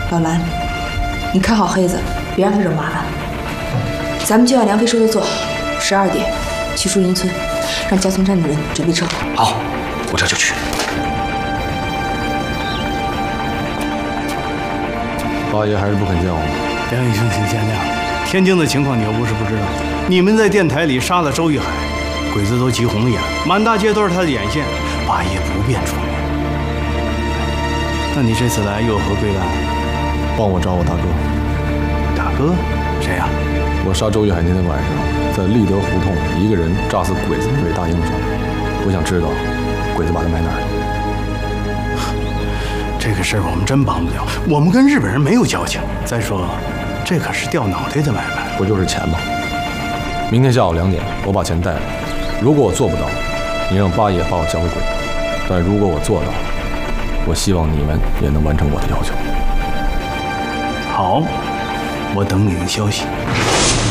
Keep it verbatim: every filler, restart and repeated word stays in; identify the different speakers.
Speaker 1: 老蓝，你看好黑子，别让他惹麻烦。咱们就按梁飞说的做，十二点去树荫村，让焦村站的人准备车。
Speaker 2: 好，我这就去。
Speaker 3: 八爷还是不肯见我。
Speaker 4: 梁宇兄，请见谅。天津的情况你又不是不知道，你们在电台里杀了周玉海，鬼子都急红了眼，满大街都是他的眼线，八爷不便出面。那你这次来又有何贵干？
Speaker 3: 帮我找我大哥。
Speaker 4: 大哥？谁呀？
Speaker 3: 我杀周玉海那天晚上，在立德胡同一个人炸死鬼子那位大英雄，我想知道鬼子把他埋哪儿了。
Speaker 4: 这个事儿我们真帮不了，我们跟日本人没有交情。再说，这可是掉脑袋的买卖，
Speaker 3: 不就是钱吗？明天下午两点，我把钱带来。如果我做不到，你让八爷把我交给鬼子；但如果我做到，我希望你们也能完成我的要求。
Speaker 4: 好，我等你的消息。